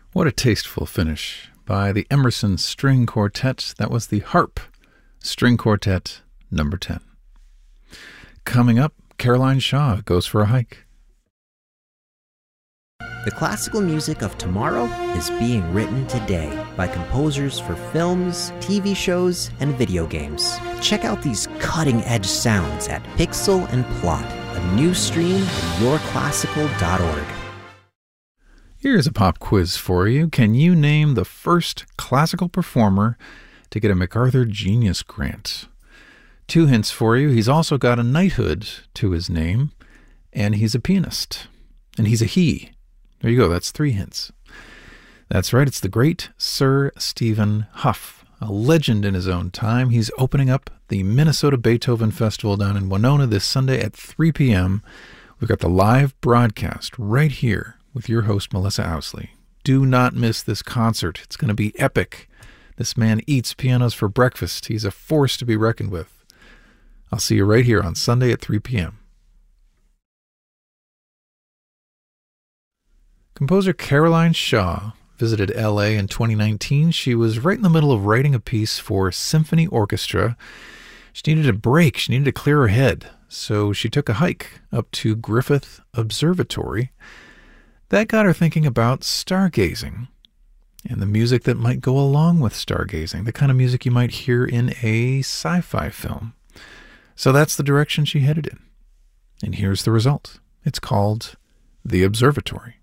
What a tasteful finish by the Emerson String Quartet. That was the Harp String Quartet number 10. Coming up, Caroline Shaw goes for a hike. The classical music of tomorrow is being written today by composers for films, TV shows, and video games. Check out these cutting-edge sounds at Pixel and Plot, a new stream at yourclassical.org. Here's a pop quiz for you. Can you name the first classical performer to get a MacArthur Genius Grant? 2 hints for you. He's also got a knighthood to his name, and he's a pianist. And he's a he. There you go. That's 3 hints. That's right. It's the great Sir Stephen Hough, a legend in his own time. He's opening up the Minnesota Beethoven Festival down in Winona this Sunday at 3 p.m. We've got the live broadcast right here with your host, Melissa Ousley. Do not miss this concert. It's going to be epic. This man eats pianos for breakfast. He's a force to be reckoned with. I'll see you right here on Sunday at 3 p.m. Composer Caroline Shaw visited L.A. in 2019. She was right in the middle of writing a piece for symphony orchestra. She needed a break. She needed to clear her head. So she took a hike up to Griffith Observatory. That got her thinking about stargazing and the music that might go along with stargazing, the kind of music you might hear in a sci-fi film. So that's the direction she headed in. And here's the result. It's called The Observatory.